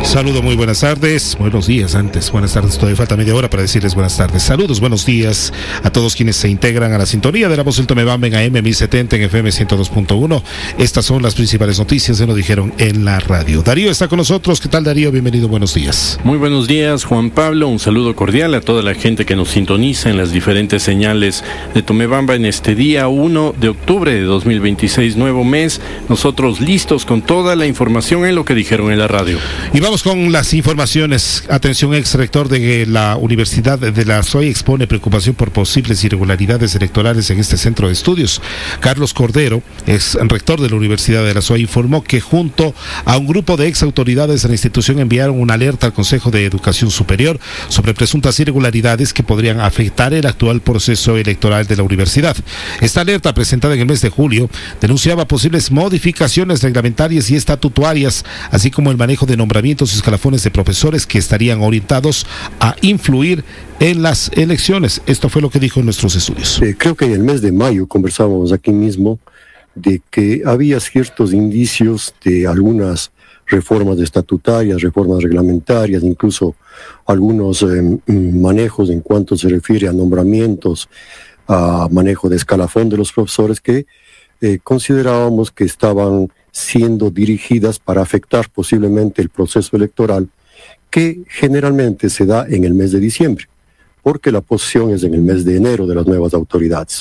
Saludo, muy buenas tardes, buenos días antes, buenas tardes, todavía falta media hora para decirles buenas tardes. Saludos, buenos días a todos quienes se integran a la sintonía de la voz del Tomebamba en AM 1070, en FM 102.1. Estas son las principales noticias que nos dijeron en la radio. Darío está con nosotros. ¿Qué tal, Darío? Bienvenido, buenos días. Muy buenos días, Juan Pablo. Un saludo cordial a toda la gente que nos sintoniza en las diferentes señales de Tomebamba en este día 1 de octubre de 2026, nuevo mes. Nosotros listos con toda la información en lo que dijeron en la radio. Y vamos con las informaciones. Atención, ex rector de la Universidad de la SOAY expone preocupación por posibles irregularidades electorales en este centro de estudios. Carlos Cordero, ex rector de la Universidad de la SOAY, informó que junto a un grupo de ex autoridades de la institución enviaron una alerta al Consejo de Educación Superior sobre presuntas irregularidades que podrían afectar el actual proceso electoral de la universidad. Esta alerta, presentada en el mes de julio, denunciaba posibles modificaciones reglamentarias y estatutarias, así como el manejo de nombramientos y escalafones de profesores que estarían orientados a influir en las elecciones. Esto fue lo que dijo en nuestros estudios. Creo que en el mes de mayo conversábamos aquí mismo de que había ciertos indicios de algunas reformas estatutarias, reformas reglamentarias, incluso algunos manejos en cuanto se refiere a nombramientos, a manejo de escalafón de los profesores que considerábamos que estaban siendo dirigidas para afectar posiblemente el proceso electoral que generalmente se da en el mes de diciembre, porque la posesión es en el mes de enero de las nuevas autoridades.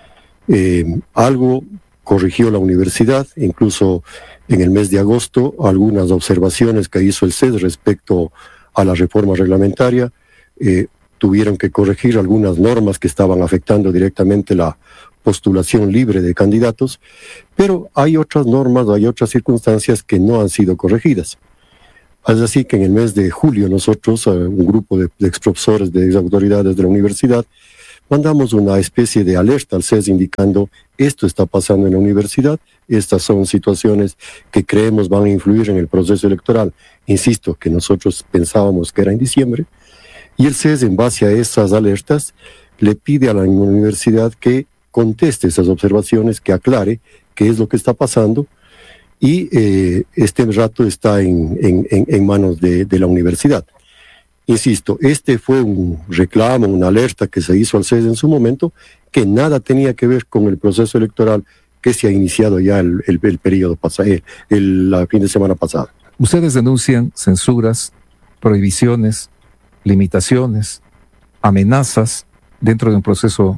Algo corrigió la universidad, incluso en el mes de agosto, algunas observaciones que hizo el CES respecto a la reforma reglamentaria, tuvieron que corregir algunas normas que estaban afectando directamente la postulación libre de candidatos, pero hay otras normas, hay otras circunstancias que no han sido corregidas. Es así que en el mes de julio nosotros, un grupo de exprofesores, de autoridades de la universidad, mandamos una especie de alerta al CES indicando esto está pasando en la universidad, estas son situaciones que creemos van a influir en el proceso electoral. Insisto, que nosotros pensábamos que era en diciembre, y el CES, en base a esas alertas, le pide a la universidad que conteste esas observaciones, que aclare qué es lo que está pasando, y este rato está en manos de la universidad. Insisto, este fue un reclamo, una alerta que se hizo al CES en su momento, que nada tenía que ver con el proceso electoral que se ha iniciado ya el periodo pasado, la fin de semana pasada. Ustedes denuncian censuras, prohibiciones, limitaciones, amenazas dentro de un proceso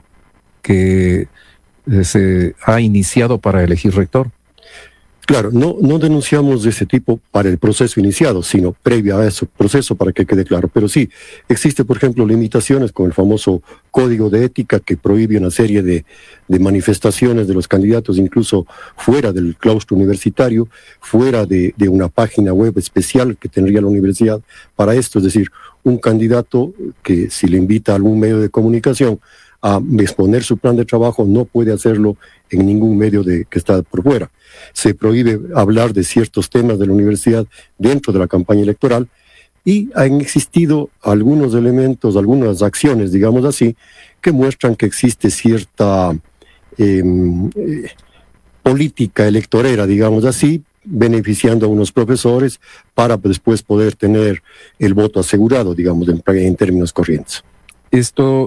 que se ha iniciado para elegir rector. Claro, no denunciamos de ese tipo para el proceso iniciado, sino previo a ese proceso, para que quede claro. Pero sí, existe, por ejemplo, limitaciones con el famoso código de ética que prohíbe una serie de manifestaciones de los candidatos, incluso fuera del claustro universitario, fuera de una página web especial que tendría la universidad para esto. Es decir, un candidato que si le invita a algún medio de comunicación a exponer su plan de trabajo no puede hacerlo en ningún medio que está por fuera. Se prohíbe hablar de ciertos temas de la universidad dentro de la campaña electoral, y han existido algunos elementos, algunas acciones, digamos así, que muestran que existe cierta política electorera, digamos así, beneficiando a unos profesores para después poder tener el voto asegurado, digamos, en términos corrientes. Esto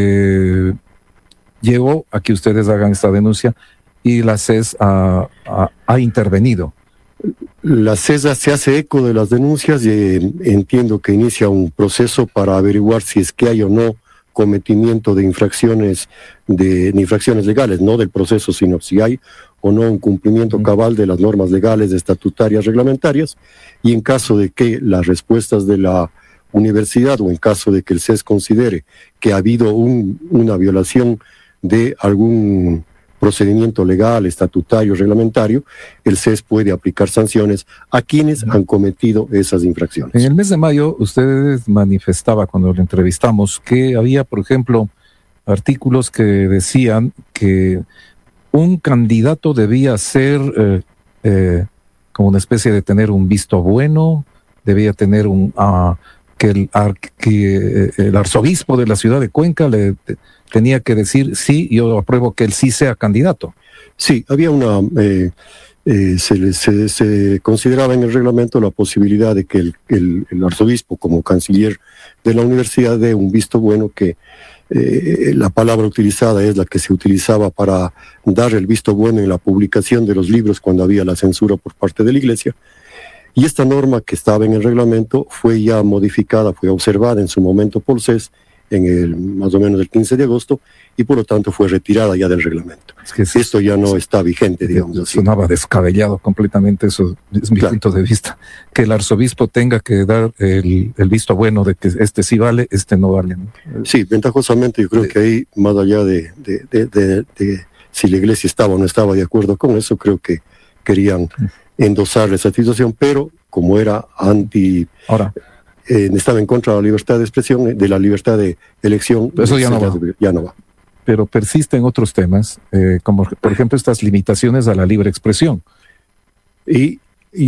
llegó a que ustedes hagan esta denuncia y la CES ha intervenido. La CES se hace eco de las denuncias y entiendo que inicia un proceso para averiguar si es que hay o no cometimiento de infracciones legales, no del proceso, sino si hay o no un cumplimiento cabal de las normas legales, estatutarias, reglamentarias, y en caso de que las respuestas de la universidad o en caso de que el CES considere que ha habido una violación de algún procedimiento legal, estatutario, reglamentario, el CES puede aplicar sanciones a quienes han cometido esas infracciones. En el mes de mayo, ustedes manifestaba cuando lo entrevistamos que había, por ejemplo, artículos que decían que un candidato debía ser como una especie de tener un visto bueno, debía tener que el arzobispo de la ciudad de Cuenca tenía que decir sí, yo apruebo que él sí sea candidato. Sí, había se consideraba en el reglamento la posibilidad de que el arzobispo, como canciller de la universidad, dé un visto bueno, que la palabra utilizada es la que se utilizaba para dar el visto bueno en la publicación de los libros cuando había la censura por parte de la Iglesia. Y esta norma que estaba en el reglamento fue ya modificada, fue observada en su momento por CES más o menos el 15 de agosto, y por lo tanto fue retirada ya del reglamento. Es que esto ya no está vigente, digamos así. Sonaba descabellado completamente, eso es mi punto de vista. Que el arzobispo tenga que dar el visto bueno de que este sí vale, este no vale, ¿no? Sí, ventajosamente yo creo que ahí, más allá de si la Iglesia estaba o no estaba de acuerdo con eso, creo que querían endosar esa situación, pero como era estaba en contra de la libertad de expresión, de la libertad de elección. Eso ya no va. Pero persisten otros temas, como por ejemplo estas limitaciones a la libre expresión. Y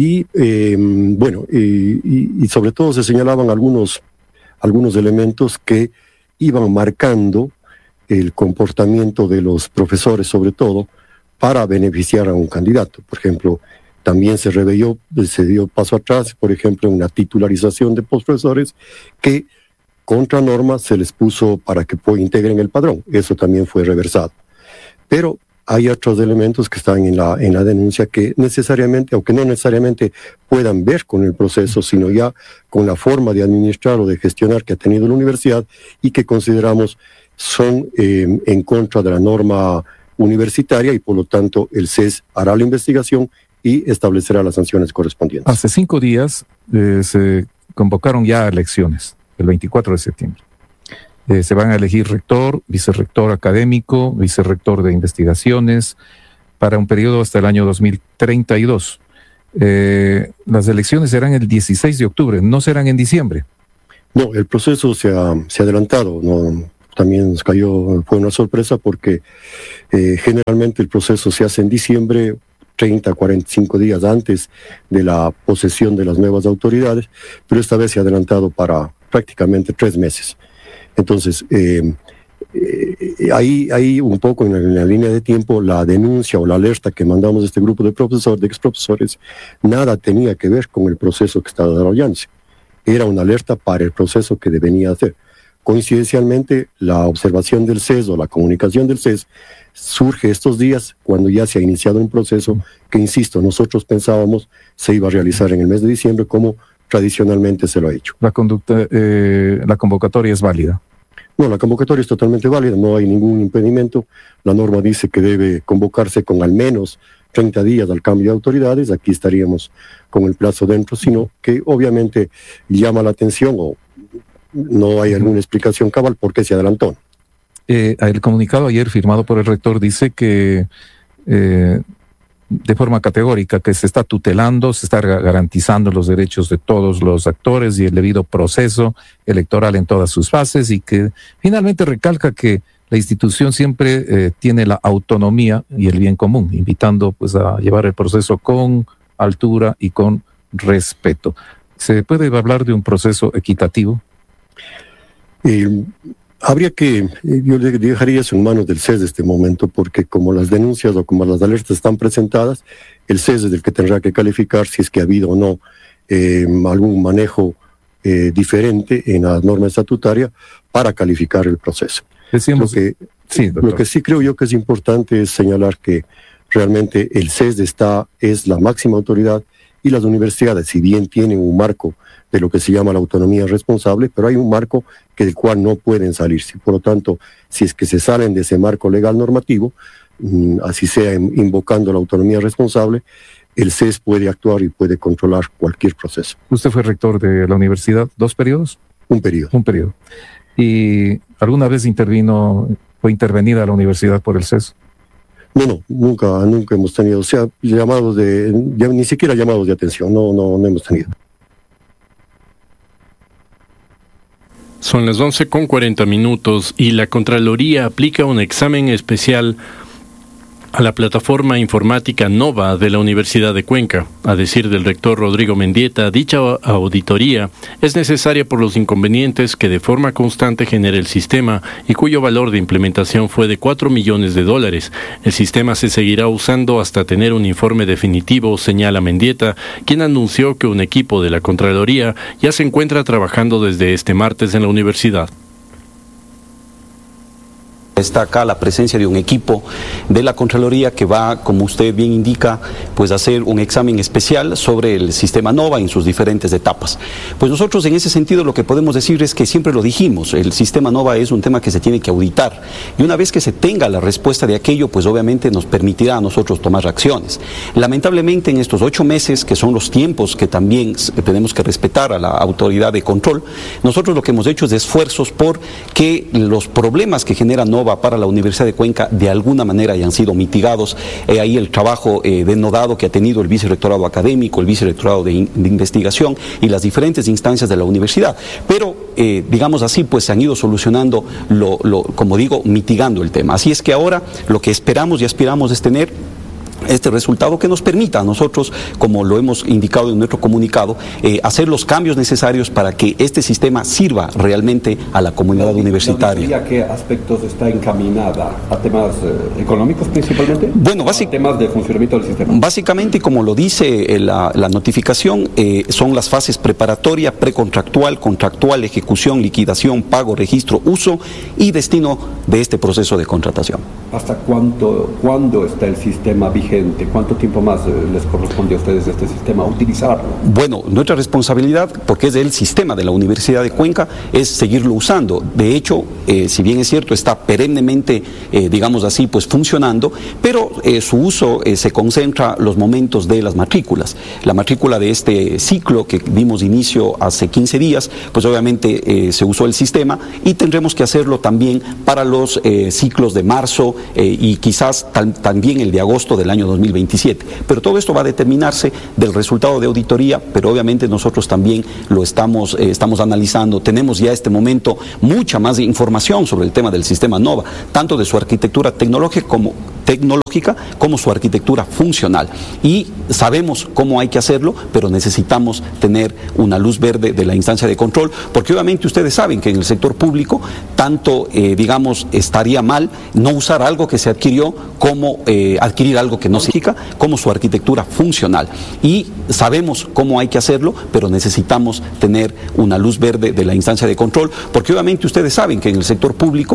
sobre todo se señalaban algunos elementos que iban marcando el comportamiento de los profesores, sobre todo, para beneficiar a un candidato. Por ejemplo, también se dio paso atrás, por ejemplo, una titularización de profesores que contra norma se les puso para que integren el padrón. Eso también fue reversado. Pero hay otros elementos que están en la denuncia que necesariamente, aunque no necesariamente puedan ver con el proceso, sino ya con la forma de administrar o de gestionar que ha tenido la universidad, y que consideramos son en contra de la norma universitaria, y por lo tanto el CES hará la investigación y establecerá las sanciones correspondientes. Hace 5 días se convocaron ya elecciones, el 24 de septiembre. Se van a elegir rector, vicerrector académico, vicerrector de investigaciones, para un periodo hasta el año 2032. Las elecciones serán el 16 de octubre, no serán en diciembre. No, el proceso se ha adelantado, también fue una sorpresa porque generalmente el proceso se hace en diciembre, 30, 45 días antes de la posesión de las nuevas autoridades, pero esta vez se ha adelantado para prácticamente 3 meses. Entonces, ahí un poco en la línea de tiempo, la denuncia o la alerta que mandamos de este grupo de exprofesores, nada tenía que ver con el proceso que estaba desarrollándose. Era una alerta para el proceso que devenía hacer. Coincidencialmente, la observación del CES o la comunicación del CES surge estos días cuando ya se ha iniciado un proceso que, insisto, nosotros pensábamos se iba a realizar en el mes de diciembre, como tradicionalmente se lo ha hecho. La convocatoria es válida. No, la convocatoria es totalmente válida, no hay ningún impedimento. La norma dice que debe convocarse con al menos 30 días al cambio de autoridades. Aquí estaríamos con el plazo dentro, sino que obviamente llama la atención, o no hay alguna explicación cabal por qué se adelantó. El comunicado ayer firmado por el rector dice que de forma categórica que se está tutelando, se está garantizando los derechos de todos los actores y el debido proceso electoral en todas sus fases, y que finalmente recalca que la institución siempre tiene la autonomía y el bien común, invitando pues a llevar el proceso con altura y con respeto. ¿Se puede hablar de un proceso equitativo? Yo le dejaría eso en manos del CES de este momento, porque como las denuncias o como las alertas están presentadas, el CES es el que tendrá que calificar si es que ha habido o no algún manejo diferente en la norma estatutaria para calificar el proceso. Decíamos, lo que sí creo yo que es importante es señalar que realmente el CES es la máxima autoridad, y las universidades, si bien tienen un marco de lo que se llama la autonomía responsable, pero hay un marco del cual no pueden salirse. Por lo tanto, si es que se salen de ese marco legal normativo, así sea invocando la autonomía responsable, el CES puede actuar y puede controlar cualquier proceso. ¿Usted fue rector de la universidad 2 periodos? Un periodo. ¿Y alguna vez fue intervenida la universidad por el CES? No, nunca hemos tenido, ni siquiera llamados de atención, no hemos tenido. Son las 11:40 y la Contraloría aplica un examen especial a la plataforma informática Nova de la Universidad de Cuenca. A decir del rector Rodrigo Mendieta, dicha auditoría es necesaria por los inconvenientes que de forma constante genera el sistema y cuyo valor de implementación fue de $4 millones. El sistema se seguirá usando hasta tener un informe definitivo, señala Mendieta, quien anunció que un equipo de la Contraloría ya se encuentra trabajando desde este martes en la universidad. Está acá la presencia de un equipo de la Contraloría que va, como usted bien indica, pues a hacer un examen especial sobre el sistema Nova en sus diferentes etapas. Pues nosotros en ese sentido lo que podemos decir es que siempre lo dijimos, el sistema Nova es un tema que se tiene que auditar y una vez que se tenga la respuesta de aquello, pues obviamente nos permitirá a nosotros tomar acciones. Lamentablemente en estos 8 meses, que son los tiempos que también tenemos que respetar a la autoridad de control, nosotros lo que hemos hecho es esfuerzos por que los problemas que genera Nova para la Universidad de Cuenca de alguna manera hayan sido mitigados. Ahí el trabajo denodado que ha tenido el vicerrectorado académico, el vicerrectorado de investigación y las diferentes instancias de la universidad. Pero, digamos así, pues se han ido solucionando, como digo, mitigando el tema. Así es que ahora lo que esperamos y aspiramos es tener este resultado que nos permita a nosotros, como lo hemos indicado en nuestro comunicado, hacer los cambios necesarios para que este sistema sirva realmente a la comunidad universitaria. ¿A qué aspectos está encaminada? ¿A temas económicos principalmente? Bueno, ¿A temas de funcionamiento del sistema? Básicamente, como lo dice la notificación, son las fases preparatoria, precontractual, contractual, ejecución, liquidación, pago, registro, uso y destino de este proceso de contratación. ¿Hasta cuándo está el sistema vigente? ¿Cuánto tiempo más les corresponde a ustedes este sistema utilizarlo? Bueno, nuestra responsabilidad, porque es el sistema de la Universidad de Cuenca, es seguirlo usando. De hecho, si bien es cierto, está perennemente, digamos así, pues funcionando, pero su uso se concentra los momentos de las matrículas. La matrícula de este ciclo que dimos inicio hace 15 días, pues obviamente se usó el sistema y tendremos que hacerlo también para los ciclos de marzo y quizás también el de agosto del año 2027. Pero todo esto va a determinarse del resultado de auditoría, pero obviamente nosotros también lo estamos analizando. Tenemos ya este momento mucha más información sobre el tema del sistema Nova, tanto de su arquitectura tecnológica como su arquitectura funcional. Y sabemos cómo hay que hacerlo, pero necesitamos tener una luz verde de la instancia de control, porque obviamente ustedes saben que en el sector público, tanto, digamos, estaría mal no usar algo que se adquirió como adquirir algo que no significa, como su arquitectura funcional. Y sabemos cómo hay que hacerlo, pero necesitamos tener una luz verde de la instancia de control, porque obviamente ustedes saben que en el sector público